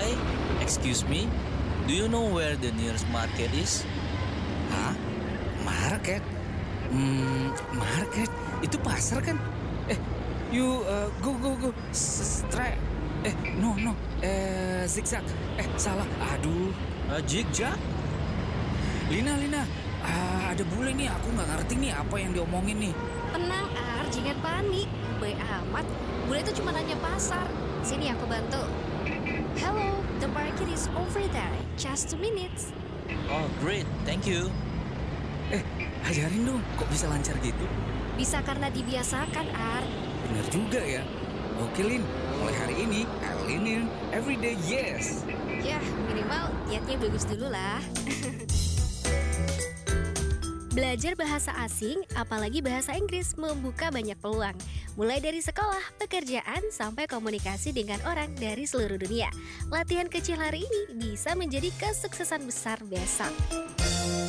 Hi, excuse me. Do you know where the nearest market is? Hah? Market? Market? Itu pasar kan? Go. Strike. No. Zigzag. Salah. Aduh. Jigjaag? Lina. Ada bule nih, aku nggak ngerti nih apa yang diomongin nih. Tenang, Ar, jangan panik. Baik amat, bule itu cuma nanya pasar. Sini aku bantu. Hello, the market is over there. Just 2 minutes. Oh, great. Thank you. Ajarin dong, kok bisa lancar gitu? Bisa karena dibiasakan, Ar. Bener juga ya. Oke, Lin. Mulai hari ini, I'll lean in every day, yes. Ya, minimal niatnya bagus dulu lah. Belajar bahasa asing, apalagi bahasa Inggris, membuka banyak peluang. Mulai dari sekolah, pekerjaan, sampai komunikasi dengan orang dari seluruh dunia. Latihan kecil hari ini bisa menjadi kesuksesan besar besok.